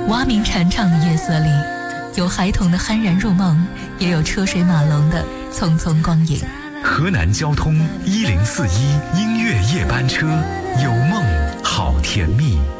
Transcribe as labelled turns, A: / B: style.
A: 蛙鸣蝉唱的夜色里，有孩童的酣然入梦，也有车水马龙的匆匆光影。
B: 河南交通1041音乐夜班车，有梦好甜蜜。